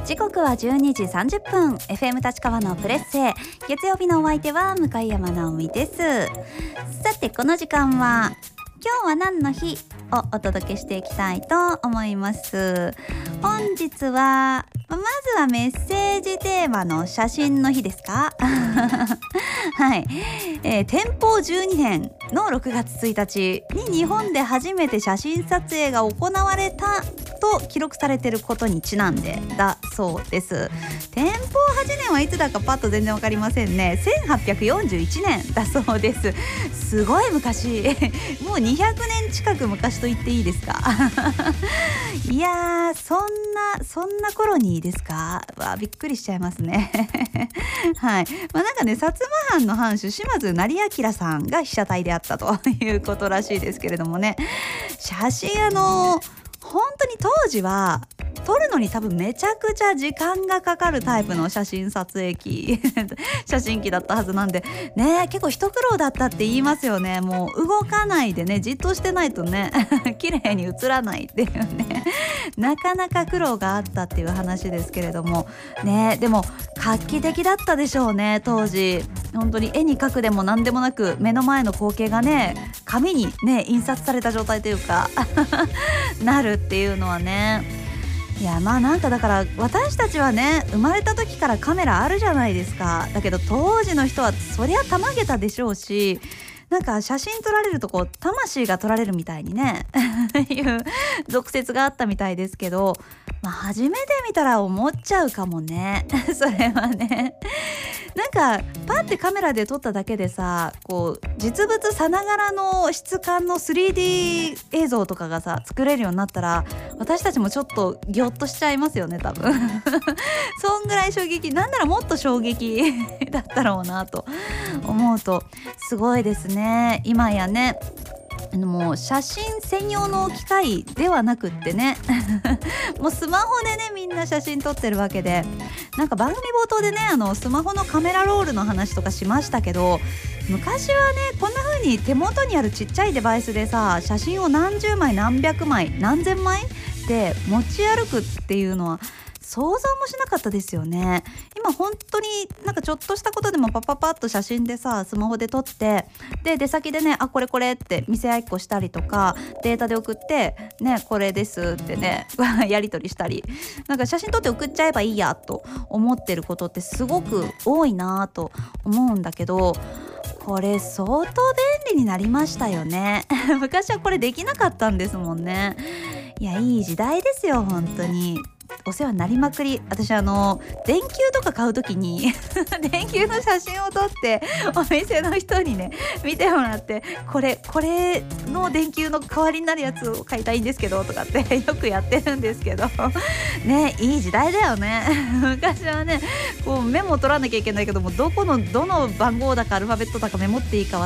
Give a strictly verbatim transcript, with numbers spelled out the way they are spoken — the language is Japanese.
時刻はじゅうにじさんじゅっぷん エフエム 立川のプレッセ。月曜日のお相手は向山直美です。さてこの時間は今日は何の日をお届けしていきたいと思います。本日はまずはメッセージテーマの写真の日ですかはい、えー、天保じゅうにねんのろくがつついたちに日本で初めて写真撮影が行われたと記録されていることにちなんでだそうです。天保はちねんはいつだかパッと全然わかりませんね。せんはっぴゃくよんじゅういちねんだそうです。すごい昔もうにひゃくねん近く昔と言っていいですかいやーそんなそんな頃にですか。わびっくりしちゃいますねはい、まあ、なんかね薩摩藩の藩主島津成明さんが被写体であったということらしいですけれどもね、写真あの本当に当時は撮るのに多分めちゃくちゃ時間がかかるタイプの写真撮影機写真機だったはずなんでね、結構一苦労だったって言いますよね。もう動かないでねじっとしてないとね綺麗に写らないっていうねなかなか苦労があったっていう話ですけれどもね。でも画期的だったでしょうね当時。本当に絵に描くでも何でもなく目の前の光景がね紙にね印刷された状態というかなるっていうのはね。いやまあなんかだから私たちはね生まれた時からカメラあるじゃないですか。だけど当時の人はそりゃたまげたでしょうし、なんか写真撮られるとこう魂が撮られるみたいにねいう俗説があったみたいですけど、まあ、初めて見たら思っちゃうかもねそれはね。なんかパッてカメラで撮っただけでさこう実物さながらの質感の スリーディー 映像とかがさ作れるようになったら私たちもちょっとギョッとしちゃいますよね多分そんぐらい衝撃、なんならもっと衝撃だったろうなと思うとすごいですね。今やねもう写真専用の機械ではなくってねもうスマホでねみんな写真撮ってるわけで、なんか番組冒頭でねあのスマホのカメラロールの話とかしましたけど、昔はねこんな風に手元にあるちっちゃいデバイスでさ写真を何十枚何百枚何千枚で持ち歩くっていうのは想像もしなかったですよね。今本当になんかちょっとしたことでもパパパッと写真でさスマホで撮ってで出先でねあこれこれって見せ合いっこしたりとかデータで送ってねこれですってねやり取りしたりなんか写真撮って送っちゃえばいいやと思ってることってすごく多いなと思うんだけど、これ相当便利になりましたよね昔はこれできなかったんですもんね。いやいい時代ですよ本当に。お世話になりまくり。私あの電球とか買うときに電球の写真を撮ってお店の人にね見てもらってこれこれの電球の代わりになるやつを買いたいんですけどとかってよくやってるんですけどね、いい時代だよね昔はねこうメモを取らなきゃいけないけどもどこのどの番号だかアルファベットだかメモっていいか